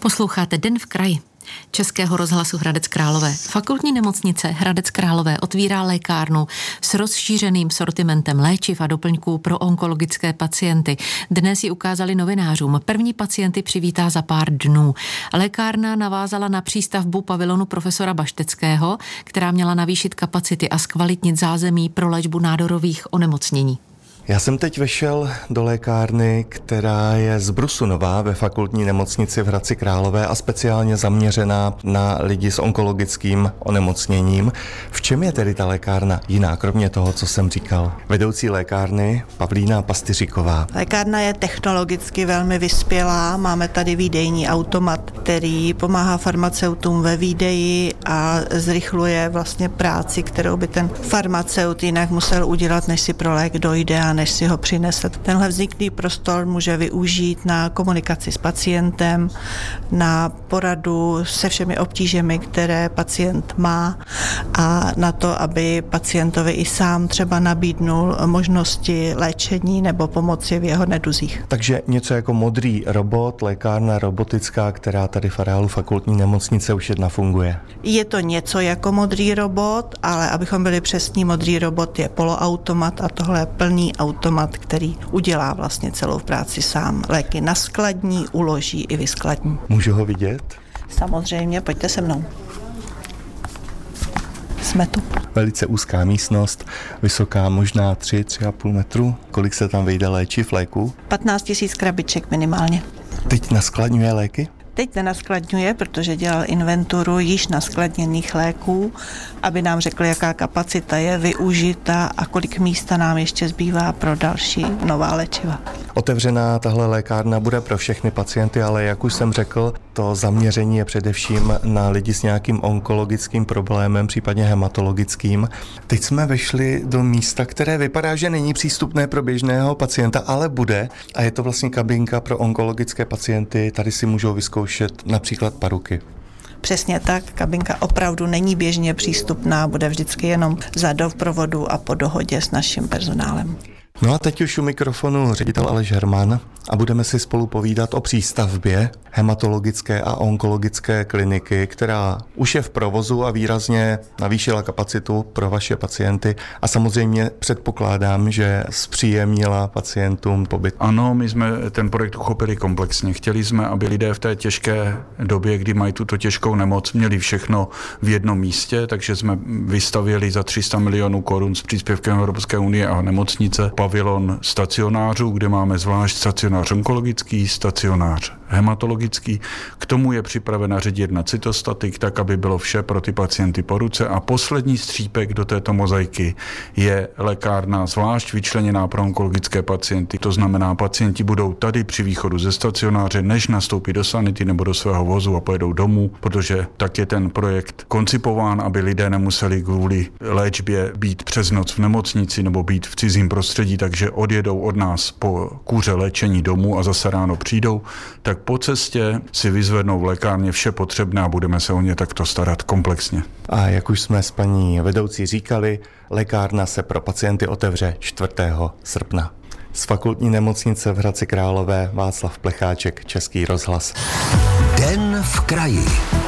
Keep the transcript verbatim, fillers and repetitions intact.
Posloucháte Den v kraji Českého rozhlasu Hradec Králové. Fakultní nemocnice Hradec Králové otvírá lékárnu s rozšířeným sortimentem léčiv a doplňků pro onkologické pacienty. Dnes ji ukázali novinářům. První pacienty přivítá za pár dnů. Lékárna navázala na přístavbu pavilonu profesora Bašteckého, která měla navýšit kapacity a zkvalitnit zázemí pro léčbu nádorových onemocnění. Já jsem teď vešel do lékárny, která je z brusu nová ve fakultní nemocnici v Hradci Králové a speciálně zaměřená na lidi s onkologickým onemocněním. V čem je tedy ta lékárna jiná, kromě toho, co jsem říkal? Vedoucí lékárny Pavlína Pastyříková. Lékárna je technologicky velmi vyspělá. Máme tady výdejní automat, který pomáhá farmaceutům ve výdeji a zrychluje vlastně práci, kterou by ten farmaceut jinak musel udělat, než si pro lék dojde a než si ho přinese. Tenhle vzniklý prostor může využít na komunikaci s pacientem, na poradu se všemi obtížemi, které pacient má a na to, aby pacientovi i sám třeba nabídnul možnosti léčení nebo pomoci v jeho neduzích. Takže něco jako modrý robot, lékárna robotická, která tady v areálu fakultní nemocnice už jedna funguje. Je to něco jako modrý robot, ale abychom byli přesní, modrý robot je poloautomat a tohle je plný automat, který udělá vlastně celou práci sám. Léky naskladní, uloží i vyskladní. Můžu ho vidět? Samozřejmě, pojďte se mnou. Jsme tu. Velice úzká místnost, vysoká možná tři, tři a půl metru. Kolik se tam vejde léčiv, léků? patnáct tisíc krabiček minimálně. Teď naskladňuje léky? Teď nenaskladňuje, protože dělal inventuru již naskladněných léků, aby nám řekl, jaká kapacita je využita a kolik místa nám ještě zbývá pro další nová léčiva. Otevřená tahle lékárna bude pro všechny pacienty, ale jak už jsem řekl, to zaměření je především na lidi s nějakým onkologickým problémem, případně hematologickým. Teď jsme vešli do místa, které vypadá, že není přístupné pro běžného pacienta, ale bude. A je to vlastně kabinka pro onkologické pacienty. Tady si můžou vyzkoušet například paruky. Přesně tak, kabinka opravdu není běžně přístupná, bude vždycky jenom za doprovodu a po dohodě s naším personálem. No a teď už u mikrofonu ředitel Aleš Herman a budeme si spolu povídat o přístavbě hematologické a onkologické kliniky, která už je v provozu a výrazně navýšila kapacitu pro vaše pacienty a samozřejmě předpokládám, že zpříjemnila pacientům pobyt. Ano, my jsme ten projekt uchopili komplexně. Chtěli jsme, aby lidé v té těžké době, kdy mají tuto těžkou nemoc, měli všechno v jednom místě, takže jsme vystavěli za tři sta milionů korun s příspěvkem Evropské unie a nemocnice pavilon stacionářů, kde máme zvlášť stacionář onkologický, stacionář hematologický. K tomu je připravena řeď jedna cytostatik, tak aby bylo vše pro ty pacienty po ruce. A poslední střípek do této mozaiky je lékárna zvlášť vyčleněná pro onkologické pacienty. To znamená, pacienti budou tady při východu ze stacionáře, než nastoupí do sanity nebo do svého vozu a pojedou domů, protože tak je ten projekt koncipován, aby lidé nemuseli kvůli léčbě být přes noc v nemocnici nebo být v cizím prostředí, takže odjedou od nás po kůře léčení domů a zase ráno přijdou, tak po cestě si vyzvednou v lékárně vše potřebné a budeme se o ně takto starat komplexně. A jak už jsme s paní vedoucí říkali, lékárna se pro pacienty otevře čtvrtého srpna. Z fakultní nemocnice v Hradci Králové Václav Plecháček, Český rozhlas. Den v kraji.